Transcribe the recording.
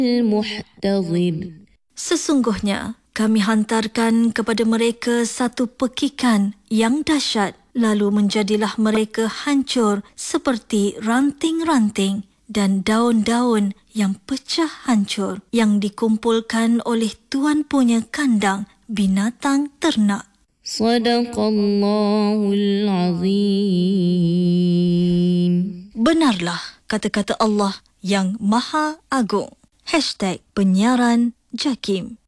المحتضر. Sesungguhnya kami hantarkan kepada mereka satu pekikan yang dahsyat, lalu menjadilah mereka hancur seperti ranting-ranting dan daun-daun yang pecah hancur yang dikumpulkan oleh tuan punya kandang binatang ternak. Sadaqallahul Azim. Benarlah kata-kata Allah yang Maha Agung. #penyiaran JAKIM